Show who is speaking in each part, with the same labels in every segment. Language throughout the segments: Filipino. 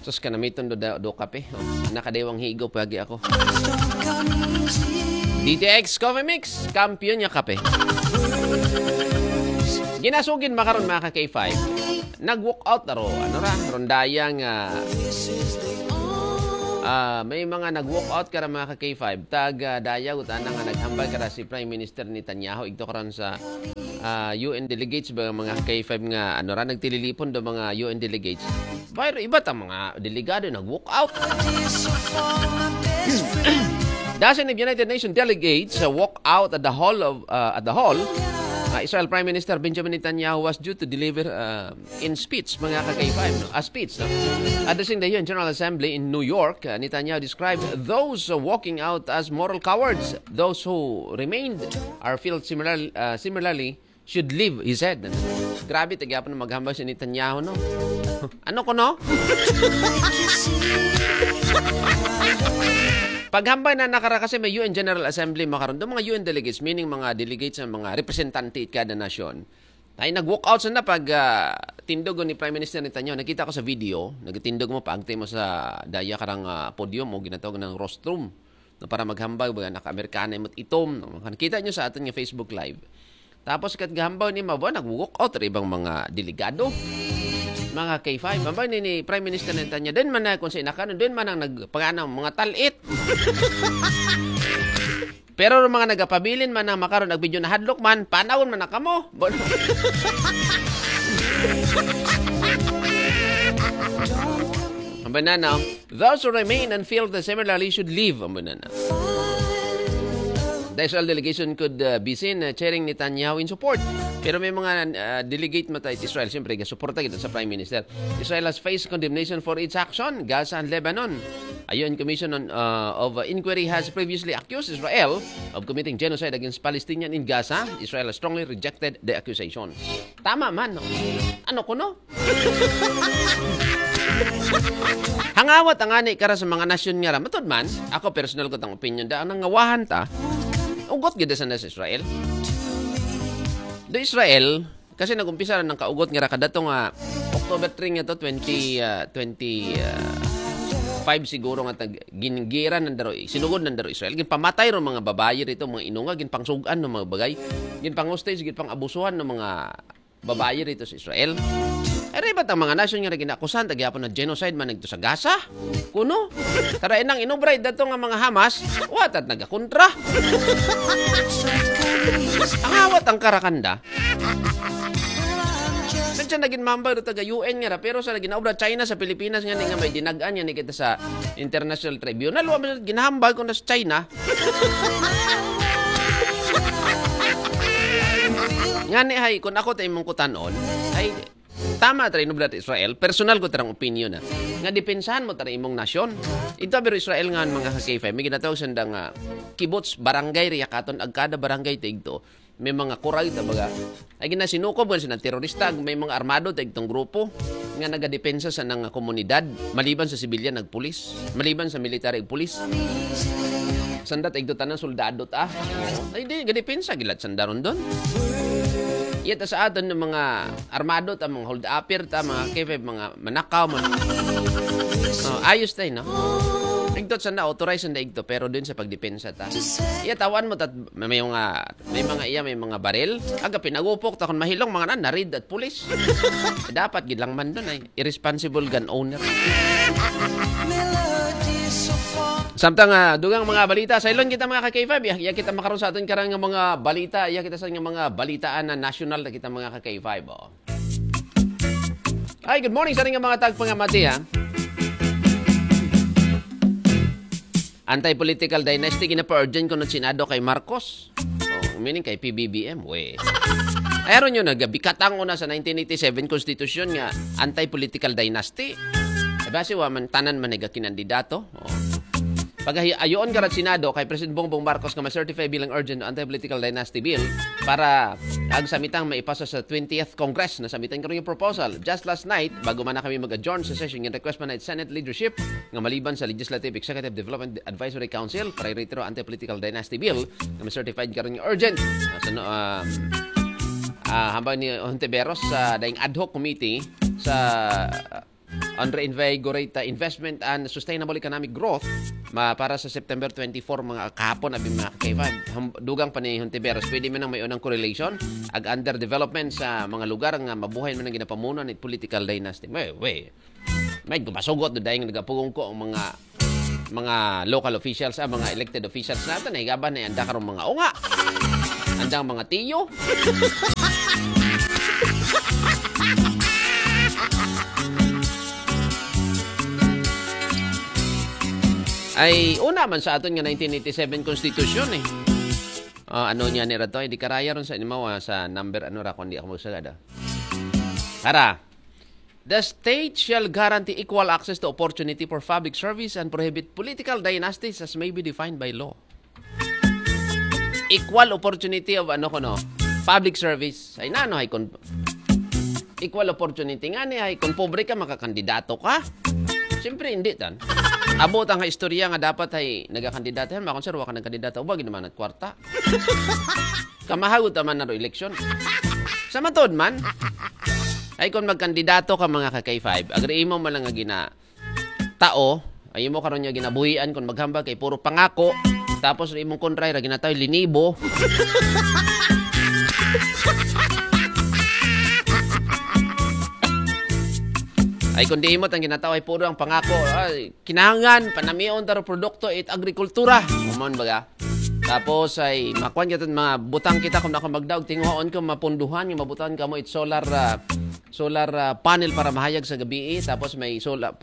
Speaker 1: Sus ka namiton do kape. Oh, nakadewang higo pagi ako. DTX Coffee Mix, kampiyon niya kape. Ginasugin makaron mga ka-K5. Nag-walk out aro, rondayang may mga nag-walk out kara mga ka-K5. Daya utan nga naghambal kara si Prime Minister Netanyahu igto karon sa UN delegates ba mga K5 nga nagtililipon do mga UN delegates. Pero iba ta mga delegado nag-walk out. Dozen of United Nations delegates walk out at the hall Israel Prime Minister Benjamin Netanyahu was due to deliver in speech mga ka-K5 a speech addressing the UN General Assembly in New York. Netanyahu described those walking out as moral cowards. Those who remained are felt similarly should leave, he said. Grabe, tagapon na maghambal si Netanyahu, no? Ano ko, no? Paghambay na nakara kasi may UN General Assembly makaroon. Doon mga UN delegates, meaning mga delegates ng mga representante kada nasyon. Tayo nag-walk out na pag tindog ni Prime Minister Netanyahu. Nakita ko sa video, nagtindog mo pa, agtay mo sa daya karang podium o ginatawag ng rostrum no, para maghambay, naka-Amerikana mo itom. No. Nakita nyo sa atin yung Facebook Live. Tapos katgahambaw ni Mabo, nag-walk out ibang mga delegado. Mga K5. Mabay ni Prime Minister Netanyahu. Doon man na kung sa inakanon, doon man ang nagpanganang mga talit. Pero mga nagapabilin man na makaroon, nagbidyo na hadlok man, panawon man na kamo. Mabay na, those who remain and feel the similarly should leave. Mabay na. The Israel delegation could be seen cheering Netanyahu in support. Pero may mga delegate matay Israel. Siyempre, suporta kita sa Prime Minister. Israel has faced condemnation for its action. Gaza and Lebanon. Ayon, Commission of Inquiry has previously accused Israel of committing genocide against Palestinians in Gaza. Israel has strongly rejected the accusation. Tama man, no? Ano ko, no? Hangawat ang ani kara sa mga nasyon nga matod man. Ako personal ko tang opinion da ang ngawahan ta. Ugot gid sa Israel. Do Israel kasi nagumpisa na ng kaugot nga kadato nga October 3 nga to 2025 siguro nga gingiran ng daro sinugod ng daro Israel ginpamatay ro mga babayi rito mga inunga ginpangsugan ng mga bagay ginpang-hostage ginpang-abusuhan ng mga babayi rito sa Israel. Pero iba't ang mga nasyon nga ginakusan tagyapon na genocide man nagto sa Gaza. Kuno? Tara inang inubray dato nga mga Hamas, watat nagakontra. Ang awat ang karakanda. Nandiyan naging mambay taga UN nga pero sa ginaobra China sa Pilipinas nga nga may dinagaan nga ni kita sa International Tribunal. Ginahambal ko na sa China. Nga ni hay kung ako tayo mong kutanon ay tama tayo nublat Israel. Personal ko tarang opinion na. Nga depensahan mo tarang imong nasyon. Ito pero Israel nga mga ka-K5. May ginatawag sandang kibbutz, barangay, riyakaton, agkada barangay tigto. May mga kuray tabaga. Ay ginasinukob nga sinang terorista. May mga armado tigtong grupo. Nga nagadepensa sa nang komunidad. Maliban sa sibilyan, nagpulis. Maliban sa military, pulis. Sandat tigto tanang soldado ta. Ay di, gadepensa gilat sandaron doon. Iyata sa atin ng mga armado, mga hold-upper, mga kefe, mga manakaw, ayos tayo, no? Igtot sanda, authorize sanda igto, pero dun sa pagdepensa ta. Iyatawan mo, may mga baril. Aga, pinagupok, takon mahilong, mga narid at pulis. Dapat, gidlang man dun ay irresponsible gun owner. Samtang dugang mga balita sa ilon kita mga ka-K5 iya kita makaroon sa aton karang mga balita iya kita sa mga balitaan na national na kita mga ka-K5 oh. Ay good morning sa ating mga tagpangamati ha. Anti-political dynasty gina-urgent ko ng Senado kay Marcos. Oh, meaning kay PBBM we. Aron yun nagabikatang una sa 1987 Constitution nga anti-political dynasty. Base wa man tanan man nagakinandidato. Oh. Pag ayoon karat Senado kay President Bongbong Marcos nga ma-certify bilang urgent anti-political dynasty bill para agsamitang maipasa sa 20th Congress na samitan karon yung proposal. Just last night, bago man na kami mag-adjourn sa session, yung request man na Senate leadership nga maliban sa Legislative Executive Development Advisory Council para i-retiro anti-political dynasty bill nga ma-certified karon yung urgent. Hambang ni Hontiveros sa daing ad hoc committee sa on reinvigorate investment and sustainable economic growth para sa September 24 mga kahapon abi mga K5 dugang panahon tiberos pwede man nang may unang correlation ag underdevelopment sa mga lugar nga mabuhay man ang ginapamuno ni political dynasty may gumasugot do dahil nagapugong ko ang mga local officials mga elected officials natin ay gaban na anda karong mga unga andang mga tiyo ay una man sa aton nga 1987 Constitution ano niya ni rato di karaya ron sa inimawa sa number ano ra kun di ako magsagada. Para the state shall guarantee equal access to opportunity for public service and prohibit political dynasties as may be defined by law. Equal opportunity of public service. Ay nano ay kon equal opportunity nga ni ay kung pobre ka makakandidato ka. Siyempre hindi tan. Abot ang istorya nga dapat ay nagakandidato yan. Makon sir, waka nagkandidato. Huwag naman at kwarta. Kamahagot naman na eleksyon. Sa matod man, ay kung magkandidato ka mga ka-K5, agri mo malang nga tao, ay mo karon niya ginabuhian kung maghambag kay puro pangako, tapos imong kontray ra ginataw linibo. Ay kundi imot ang ginataw ay puro ang pangako. Ay, kinahanglan panamion taro produkto it agrikultura. Umon baga. Tapos ay makuan kita mga butang kita kung nako magdaog tinguhaon ko mapunduhan yung mabutan ka mo it solar panel para mahayag sa gabi tapos may solar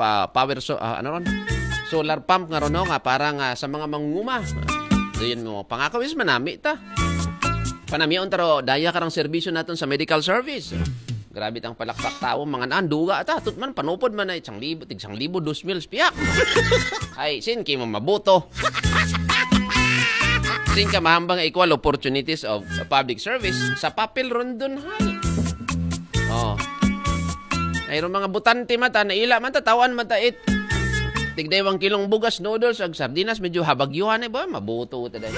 Speaker 1: solar pump nga ron nga parang sa mga manguma. Doon mo pangako is manami ta. Panamion taro daya karang serbisyo naton sa medical service. Grabe tang palakpak tao mga nanduga ata tut man panupod man ay 1,000 2,000 piyak. Ay sin kay mo mabuto. Sin ka mahambang equal opportunities of public service sa papel ron dun hay. Ay ron mga butante mata na ila man tawan mata it. Tigday 1 kilong bugas noodles ag sardinas medyo habagyuhan ba mabuto ta dai.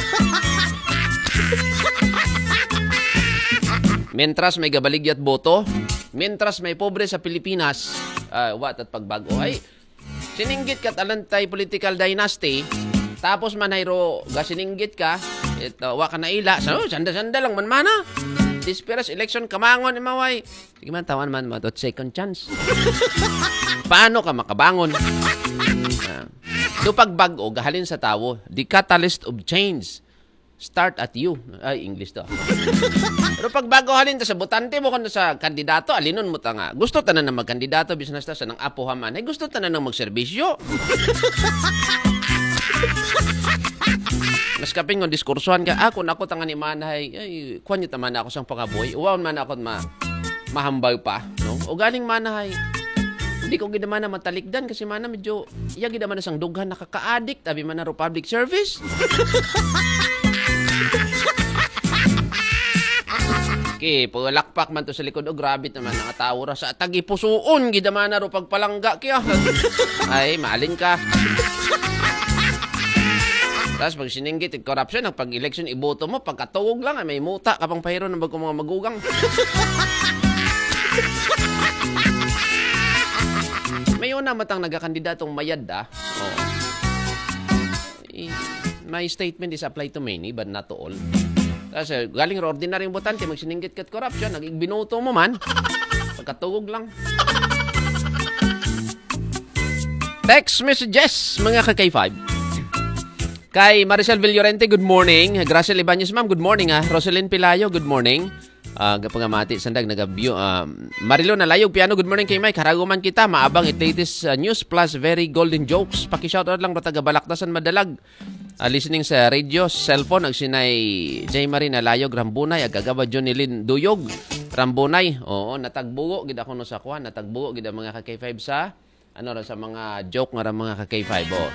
Speaker 1: Mentras may gabaligyat boto, mentras may pobre sa Pilipinas, wat at pagbago. Ay, sininggit ka talantay political dynasty, tapos manayro gasiningit ka, wa ka na ila, sanda-sanda lang manmana. This first election, kamangon imaway. Sige man, tawan man, matot second chance. Paano ka makabangon? Do pagbago, gahalin sa tawo, the catalyst of change. Start at you. Ay, English to. Pero pag bago halin ta sa butante mo kung sa kandidato, alinon mo ta nga. Gusto ta na magkandidato, business ta sa nang apo haman. Ay, gusto ta na magserbisyo. Mas kaping kung diskursuhan ka, kung ako tangan ni Manay, ay, kuwan nyo taman ako sang pangaboy. Uwaon man ako mahambay pa. No? O galing Manay, hindi ko gidaman na matalikdan kasi mana medyo, iya gidaman na sang dughan nakaka-addict, tabi man na public service. Okay, paglalakpak man to sa likod. Grabe naman nakatawa ra sa tagipusuon. Gidaman na ro pagpalangga kaya. Ay, maalin ka. Tapos pag sininggit, corruption, pag-election, iboto mo, pagkatuwog lang, may muta kapang pahiro ng bagong mga magugang. May una matang nagakandidatong mayad my statement is applied to many but not to all. Kasi galing ro ordinaryong botante magsininggit kat corruption, nagigbinoto mo man. Pagkatugog lang. Text messages mga ka-K5. Kay Maricel Villorente, good morning. Graciel Ibanez, ma'am, good morning. Roselyn Pilayo, good morning. Gapangamati sandag nagabyo. Marilo Nalayog Piano, good morning kay Mike. Haraguman kita, maabang it latest news plus very golden jokes. Paki-shoutout lang ro taga Balaktasan Madalag. Listening sa radio, cellphone, agsinay J. Marie Nalayog, Rambunay, agagaba Jonilyn Duyog, Rambunay. Oo, natagbugo, gida ko no sa kuha, natagbugo, gida mga ka-K5 sa, sa mga joke nga mga ka-K5.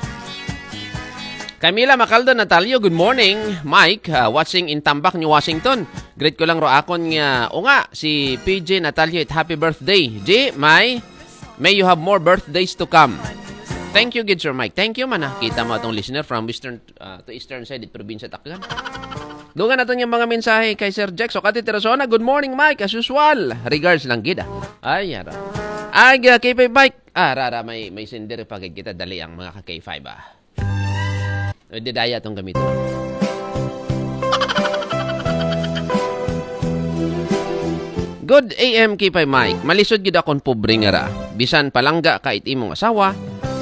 Speaker 1: Camila Macaldo Natalio, good morning. Mike, watching in Tambak, New Washington. Great ko lang ro akon nga, si PJ Natalio, happy birthday. J, may you have more birthdays to come. Thank you, good Sir Mike. Thank you man Kita mo itong listener from western to eastern side at probinsya Tacloban. Dugan natin yung mga mensahe kay Sir Jack. So, Kati Terasona, good morning Mike. As usual. Regards lang gida. Ay, yara. Ay, K5 Mike. Rara, may sender pagig kita. Dali ang mga ka-K5 Didaya itong gamitin. Good AM K5 Mike. Malisod gid akong pobre nga ra. Bisan palangga kahit imong asawa.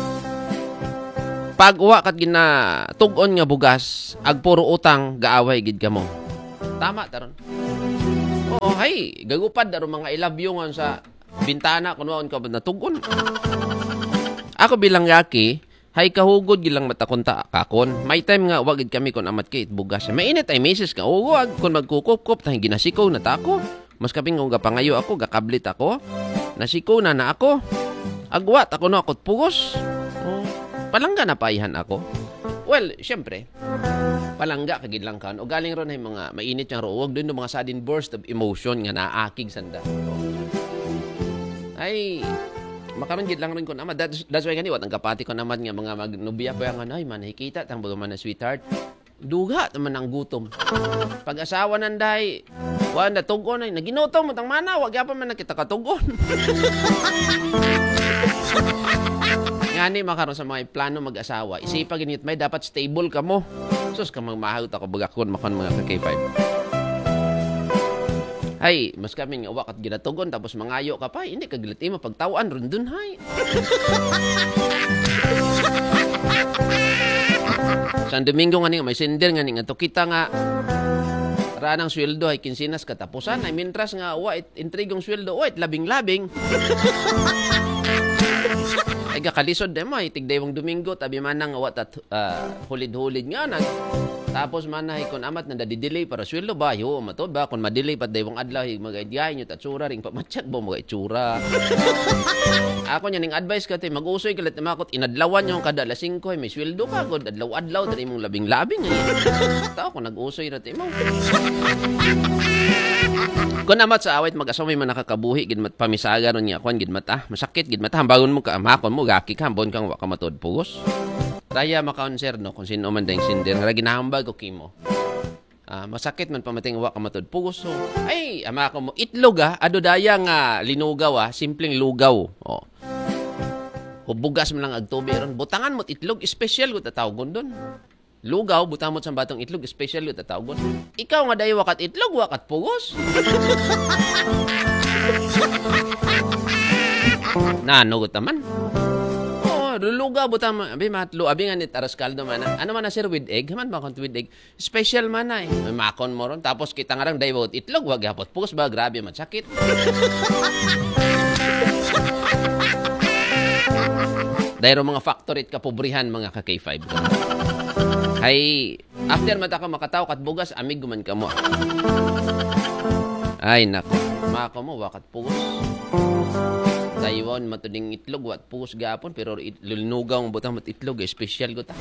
Speaker 1: Pag-uwa kat gina tug-on nga bugas, ag puro utang gaaway gid kamo. Tama taron. Oo, hay, gagupad daro mga ilabyongan sa bintana kuno ka na tug-on. Ako bilang yaki, hay kahugod gilang matakunta kakon. May time nga wagid kami kon amat kay bugas. Mainit ay meses ka. Oo, wag kon magkukup-kup tang ginasikaw na tako. Mas kaping kung gapangayo ako, gakablit ako. Nasiko na ako. Agwat ako na ako't pugos. Oh, palangga na paihan ako. Well, syempre, palangga kagid lang kan. O galing ron ay mga mainit yung ruwag. Doon mga sudden burst of emotion nga naakig sanda. Ay, makaroon gid lang rin ko naman. That's why gani, wat ang kapati ko naman nga mga magnubiya ko yung ay, man, nakikita, tang baga man na sweetheart. Duga naman ang gutom. Pag-asawa nanday, wala tugon ay naginutom mo tang mana, wag yapon man nakita katugon. Ngani makaron sa mga plano mag-asawa, isipa ginit may dapat stable ka mo. Sus ka magmahal ta ko bagakon makon mga ka-K5. Ay, mas kami nga wakat ginatugon tapos mangayo ka pa, hindi ka giliti mo pagtawaan ron dun hay. Sa Domingo nga may sender nga nga to kita nga ranang sweldo ay kinsinas katapusan ay mintras nga wait intrigong sweldo wait labing-labing. Ay kakalisod mo ay tigdaywang Domingo tabi manang wat at hulid-hulid nga nag tapos manay kon amat na dadidelay para sweldo ba yo matod ba kon madelay pat daywang adlaw magaydiyay nyo tatsura ring pamatchat bo mga itsura. Ako nya ning advice ka tay mag-usoy kalit makot inadlawan yung kada 5 ay may sweldo ka god adlaw-adlaw diri mong labing-labing ay. Tao ko nag-usoy ra tay mo. Kun amat sa awit mag-asawa may nakakabuhi gid mat pamisaga ron nya kon gid mata masakit gid mata hambagon mo ka amakon mo gaki ka hambon kang wa ka matod pugos. Raya makaunser no kung sino man dayong sinder nga ginahambag o kimo. Masakit man pamating wa ka matod pugos so. Ay ama ko mo itlog ado daya nga linugaw simpleng lugaw. Oh. Hubugas man lang agtubi ron butangan mo itlog special ko tatawgon don. Lugaw butamot sa batong itlog special ko tatawgon. Ikaw nga dayo wakat itlog wakat pugos. Nanugot naman. Luluga butam abi matlo abi nga nit aras kaldo man. Ano man na sir with egg? Man ba with egg? Special man ay. May makon mo ron tapos kita nga rang daywot itlog wag hapot. Pugos ba grabe man sakit. Dahil mga factory at kapobrihan mga ka-K5. Ay after mata ka makataw kat bugas amig guman ka mo. Ay nako. Mako mo wakat pugos. Taiwan matuding itlog wat pugos gapon pero lulugaw ang butang mat itlog special ko ta.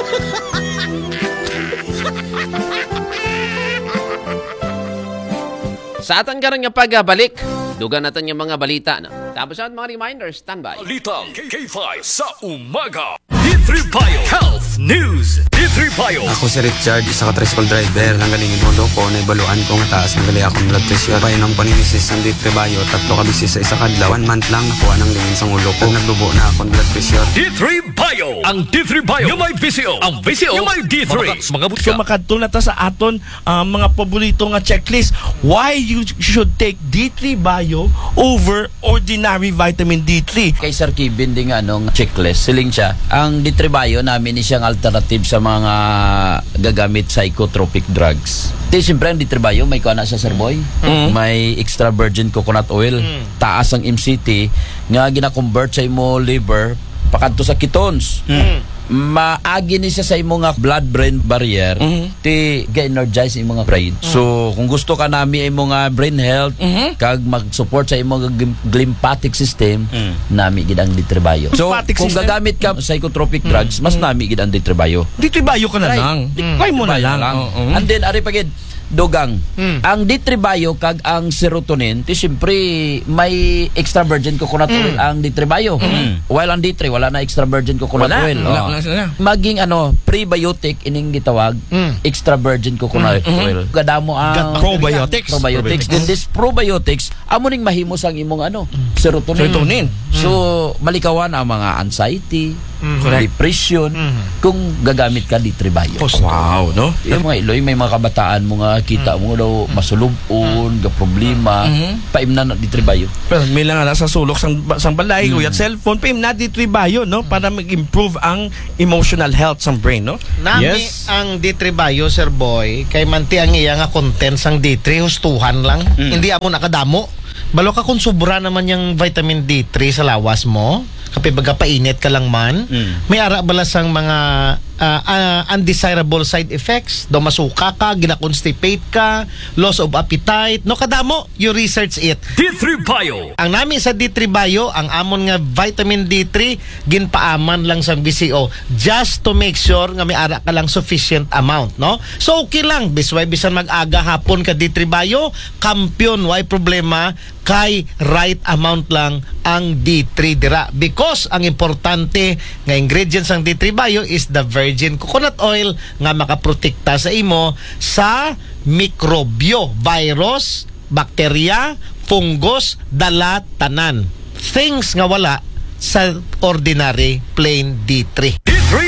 Speaker 1: Sa atan karon nga pagbalik, dugan natin yung mga balita na. Tapos ang mga reminders, standby.
Speaker 2: Balita K5 sa umaga. D3 Bio Health News. D3 Bio.
Speaker 3: Ako si Richard, isa ka tricycle driver. Nanggalingin mo ko, naibaluan ko nga taas ng gali akong blood pressure. Painom ko ni Mrs. ng D3 Bio, 3 ka bisis sa isa kadlaw. 1 month lang nakuha ng lingin sa ulo ko. Nagdubo na akong blood pressure.
Speaker 2: D3 Bio. Ang D3 Bio. Yung may VCO. Ang VCO. Yung may D3. Mga butka.
Speaker 4: So makadto na ta sa aton mga paborito nga checklist. Why you should take D3 Bio over ordinary vitamin D3?
Speaker 5: Kay Sir Kevin din anong checklist siling siya ang D3 Bio namin ni siyang alternative sa mga gagamit psychotropic drugs. Di siyempre ang D3 Bio may kuana sa Sir Boy, may extra virgin coconut oil, taas ang MCT nga gina-convert sa imo liver pakadto sa ketones. Maagi ni siya sa imong nga blood-brain barrier ti ga-energize imong nga brain. So kung gusto ka nami imong nga brain health kag mag-support sa imong glymphatic system nami gid ang D3 Bio. So kung gagamit ka psychotropic drugs mas nami gid ang D3 Bio.
Speaker 4: D3 Bio ka na lang. Try mo na lang.
Speaker 5: And then ari pagid dugang. Ang D3 Bio kag ang serotonin, ti siyempre may extra virgin coconut oil ang D3 Bio. While ang D3 wala na extra virgin coconut oil.
Speaker 4: Wala sila.
Speaker 5: Maging prebiotic ining gitawag, extra virgin coconut oil. Kadamo ang
Speaker 4: Probiotics.
Speaker 5: Then this probiotics amo ning mahimos ang imong serotonin. So malikawan ang mga anxiety, depression kung gagamit ka D3 Bio.
Speaker 4: Wow, no?
Speaker 5: Yung mga Iloy, may mga kabataan mo nga kita mo daw masulubon, ga problema, paimnan na D3 Bio.
Speaker 4: Pero may lang sa sulok sang balay, at cellphone, pa na D3 Bio, no? Para mag-improve ang emotional health sa brain, no?
Speaker 6: Nami ang D3 Bio, Sir Boy, kay manti ang iya nga content sang D3, hustuhan lang. Hindi ako nakadamo. Balo ka kung sobra naman yung vitamin D3 sa lawas mo, kapag baga painit ka lang man, may ara bala sang mga undesirable side effects, daw masuka ka, gina-constipate ka, loss of appetite, no kadamo, you research it.
Speaker 2: D3 Bio.
Speaker 6: Ang nami sa D3 Bio, ang amon nga vitamin D3, ginpaaman lang sa BCO just to make sure nga may ara ka lang sufficient amount, no? So okay lang, bisway bisan mag-aga hapon ka D3 Bio, kampiyon, why problema, kay right amount lang ang D3 dira. Because ang importante nga ingredients ng D3 Bio is the virgin coconut oil nga makaprotekta sa imo sa mikrobyo, virus, bakterya, fungus, dala, tanan. Things nga wala sa ordinary plain D3.